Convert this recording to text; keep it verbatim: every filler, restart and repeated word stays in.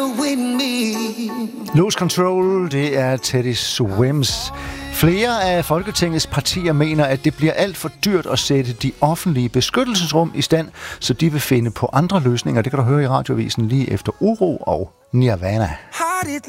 Lose Control, det er Teddy Swims. Flere af Folketingets partier mener, at det bliver alt for dyrt at sætte de offentlige beskyttelsesrum i stand, så de vil finde på andre løsninger. Det kan du høre i Radioavisen lige efter Uro og Nirvana. How did